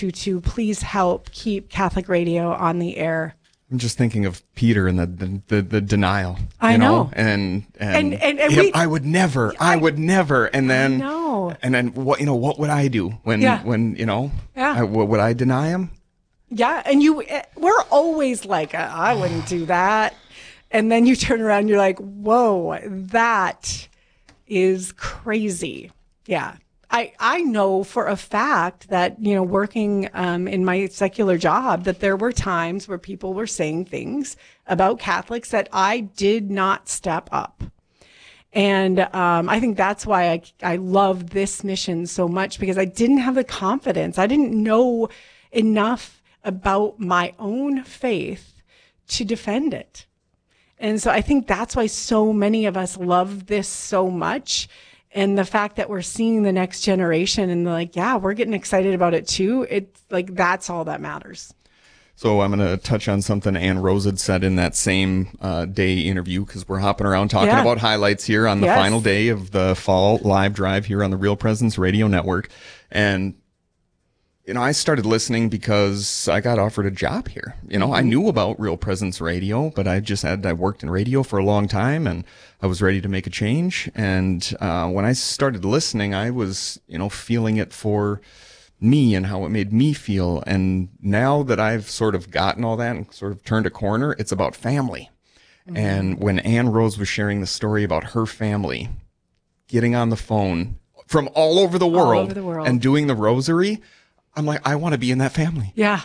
to please help keep Catholic radio on the air. I'm just thinking of Peter and the denial. I know. And I would never. And then, what would I do when would I deny him? Yeah. And we're always like, I wouldn't do that. And then you turn around and you're like, whoa, that is crazy. Yeah. I know for a fact that, working in my secular job, that there were times where people were saying things about Catholics that I did not step up. And I think that's why I love this mission so much, because I didn't have the confidence. I didn't know enough about my own faith to defend it. And so I think that's why so many of us love this so much. And the fact that we're seeing the next generation and we're getting excited about it too. It's like, that's all that matters. So I'm going to touch on something Ann Rose had said in that same day interview, because we're hopping around talking about highlights here on the final day of the fall live drive here on the Real Presence Radio Network. And I started listening because I got offered a job here. I knew about Real Presence Radio, but I worked in radio for a long time, and I was ready to make a change. And when I started listening, I was, feeling it for me and how it made me feel. And now that I've sort of gotten all that and sort of turned a corner, it's about family. Mm-hmm. And when Ann Rose was sharing the story about her family getting on the phone from all over the world and doing the rosary, I'm like, I want to be in that family. Yeah.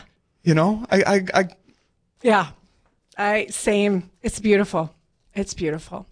Same. It's beautiful. It's beautiful.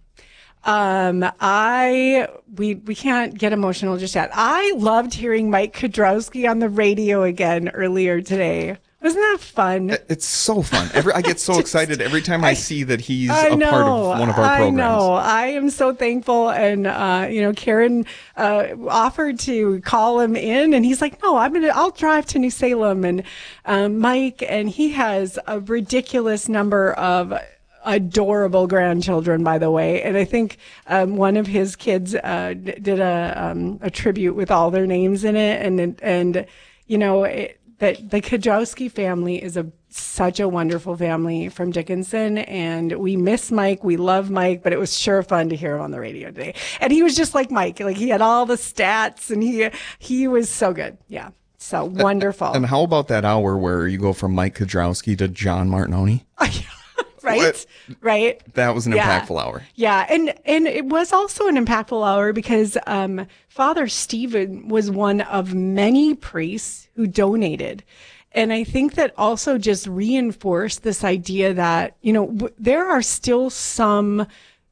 We can't get emotional just yet. I loved hearing Mike Kudrowski on the radio again earlier today. Wasn't that fun? It's so fun. I get so excited every time I see that he's a part of one of our programs. I know. I am so thankful. And, Karen offered to call him in, and he's like, no, I'll drive to New Salem. And Mike, and he has a ridiculous number of adorable grandchildren, by the way. And I think one of his kids did a tribute with all their names in it. That the Kudrowski family is such a wonderful family from Dickinson, and we miss Mike. We love Mike, but it was sure fun to hear him on the radio today. And he was just like Mike. Like, he had all the stats, and he was so good. Yeah. So wonderful. And how about that hour where you go from Mike Kudrowski to John Martinoni? Right. That was an impactful hour. Yeah. And it was also an impactful hour because Father Stephen was one of many priests who donated. And I think that also just reinforced this idea that, there are still some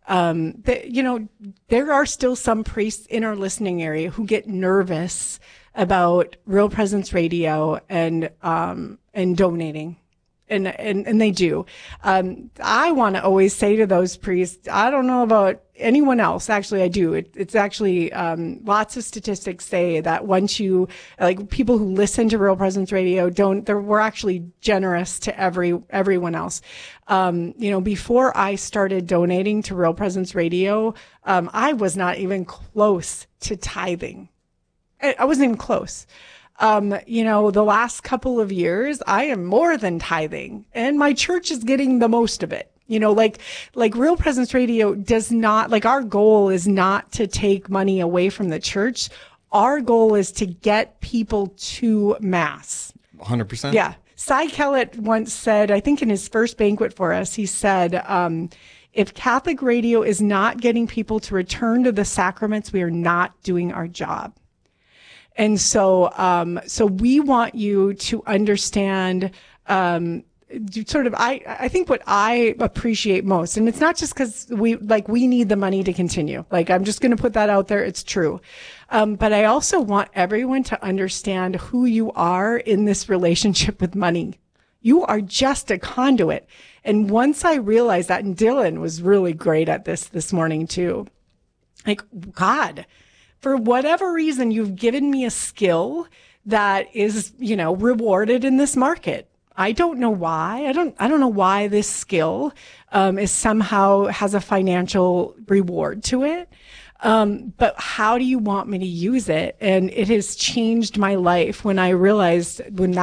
there are still some priests in our listening area who get nervous about Real Presence Radio and donating. And they do. I want to always say to those priests, I don't know about anyone else. Actually, I do. It's actually, lots of statistics say that once people who listen to Real Presence Radio we're actually generous to everyone else. Before I started donating to Real Presence Radio, I was not even close to tithing. I wasn't even close. The last couple of years, I am more than tithing, and my church is getting the most of it. Like Real Presence Radio does not, our goal is not to take money away from the church. Our goal is to get people to Mass. 100%. Yeah. Cy Kellett once said, I think in his first banquet for us, he said, if Catholic radio is not getting people to return to the sacraments, we are not doing our job. And so we want you to understand, I think what I appreciate most, and it's not just because we need the money to continue. I'm just going to put that out there. It's true. But I also want everyone to understand who you are in this relationship with money. You are just a conduit. And once I realized that, and Dylan was really great at this morning too. God, for whatever reason, you've given me a skill that is, rewarded in this market. I don't know why. I don't know why this skill is somehow has a financial reward to it. But how do you want me to use it? And it has changed my life when I realized when